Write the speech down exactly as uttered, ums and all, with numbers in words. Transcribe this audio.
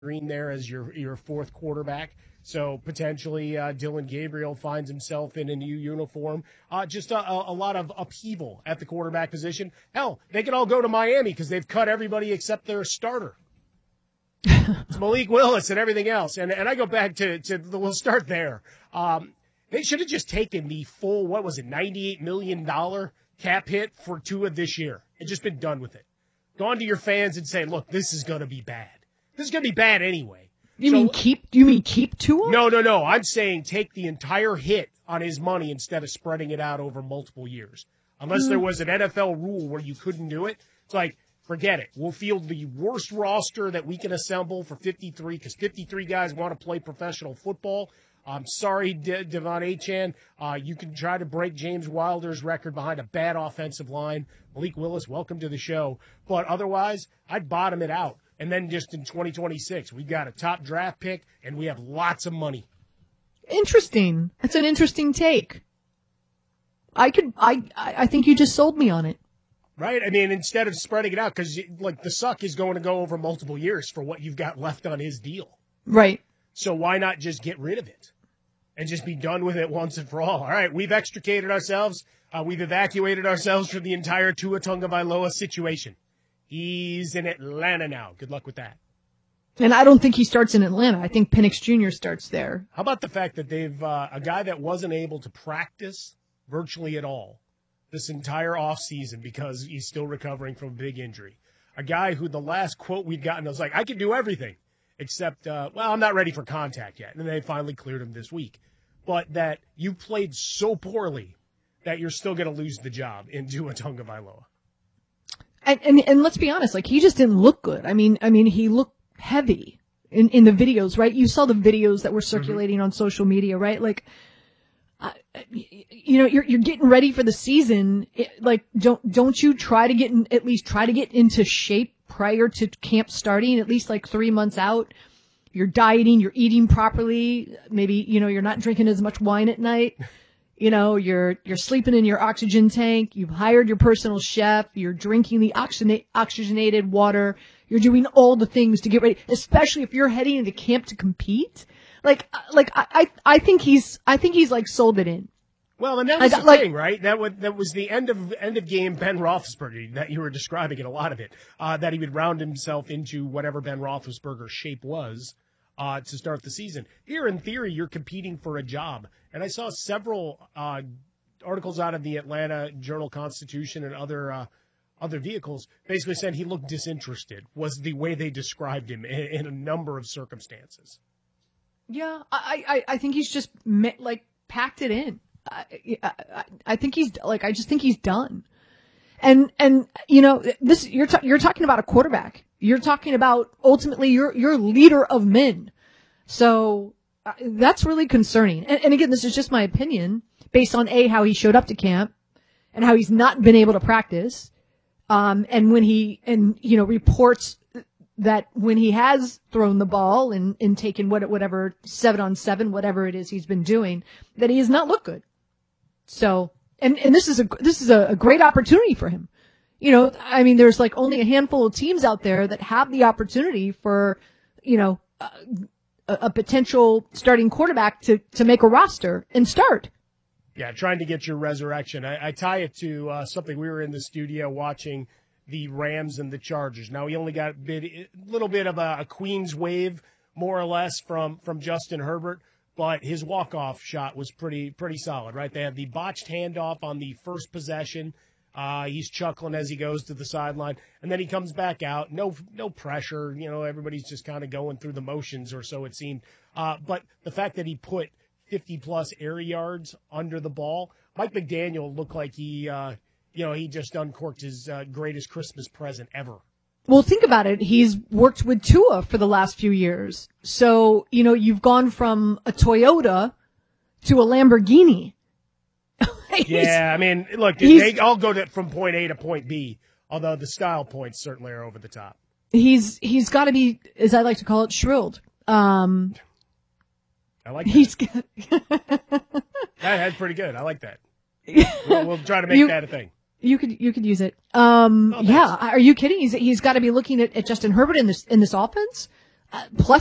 Green there as your your fourth quarterback. So potentially uh, Dylan Gabriel finds himself in a new uniform. Uh, just a, a, a lot of upheaval at the quarterback position. Hell, they could all go to Miami because they've cut everybody except their starter. It's Malik Willis and everything else. And and I go back to, to the, we'll start there. Um, they should have just taken the full, what was it, ninety-eight million dollars cap hit for Tua this year and just been done with it. Gone to your fans and say, look, this is going to be bad. This is going to be bad anyway. You so, mean keep? You mean keep Tua? No, no, no. I'm saying take the entire hit on his money instead of spreading it out over multiple years. Unless mm. there was an N F L rule where you couldn't do it. It's like, forget it. We'll field the worst roster that we can assemble for fifty-three because fifty-three guys want to play professional football. I'm sorry, De- Devon Achane. Uh, you can try to break James Wilder's record behind a bad offensive line. Malik Willis, welcome to the show. But otherwise, I'd bottom it out. And then just in twenty twenty-six, we got a top draft pick, and we have lots of money. Interesting. That's an interesting take. I could. I. I think you just sold me on it. Right? I mean, instead of spreading it out, because like the suck is going to go over multiple years for what you've got left on his deal. Right. So why not just get rid of it and just be done with it once and for all? All right, we've extricated ourselves. Uh, we've evacuated ourselves from the entire Tua Tagovailoa situation. He's in Atlanta now. Good luck with that. And I don't think he starts in Atlanta. I think Penix Junior starts there. How about the fact that they've uh, a guy that wasn't able to practice virtually at all this entire offseason because he's still recovering from a big injury. A guy who the last quote we'd gotten was like, I can do everything except, uh, well, I'm not ready for contact yet. And they finally cleared him this week. But that you played so poorly that you're still going to lose the job in Tua Tagovailoa. And, and and let's be honest, like he just didn't look good. I mean, I mean, he looked heavy in, in the videos, right? You saw the videos that were circulating mm-hmm. on social media, right? Like, uh, you know, you're you're getting ready for the season. It, like, don't don't you try to get in, at least try to get into shape prior to camp starting, at least like three months out. You're dieting, you're eating properly. Maybe you know you're not drinking as much wine at night. You know, you're you're sleeping in your oxygen tank. You've hired your personal chef. You're drinking the oxygenate, oxygenated water. You're doing all the things to get ready, especially if you're heading into camp to compete. Like, like I, I think he's, I think he's like sold it in. Well, and that was like, the like, thing, right? That was that was the end of end of game Ben Roethlisberger that you were describing in a lot of it. Uh, that he would round himself into whatever Ben Roethlisberger's shape was. Uh, to start the season. Here, in theory, you're competing for a job. And I saw several uh, articles out of the Atlanta Journal-Constitution and other uh, other vehicles basically saying he looked disinterested, was the way they described him in, in a number of circumstances. Yeah, I, I, I think he's just, met, like, packed it in. I, I, I think he's, like, I just think he's done. And, and you know, this you're ta- you're talking about a quarterback. You're talking about ultimately your your leader of men. So uh, that's really concerning. And, and again, this is just my opinion based on A, how he showed up to camp and how he's not been able to practice. Um, and when he, and, you know, reports that when he has thrown the ball and, and taken what, whatever seven on seven, whatever it is he's been doing, that he has not looked good. So, and, and this is a, this is a, a great opportunity for him. You know, I mean, there's like only a handful of teams out there that have the opportunity for, you know, a, a potential starting quarterback to, to make a roster and start. Yeah, trying to get your resurrection. I, I tie it to uh, something we were in the studio watching the Rams and the Chargers. Now, he only got a bit, a little bit of a, a Queen's wave, more or less, from, from Justin Herbert, but his walk-off shot was pretty pretty solid, right? They had the botched handoff on the first possession. Uh, he's chuckling as he goes to the sideline, and then he comes back out. No, no pressure. You know, everybody's just kind of going through the motions, or so it seemed. Uh, but the fact that he put fifty-plus air yards under the ball, Mike McDaniel looked like he, uh, you know, he just uncorked his uh, greatest Christmas present ever. Well, think about it. He's worked with Tua for the last few years. So, you know, you've gone from a Toyota to a Lamborghini. Yeah, I mean, look, they all go to, from point A to point B, although the style points certainly are over the top. He's he's got to be, as I like to call it, shrilled. Um, I like that. He's that, that's pretty good. I like that. We'll, we'll try to make you, that a thing. You could you could use it. Um, oh, yeah, are you kidding? He's he's got to be looking at, at Justin Herbert in this in this offense. plus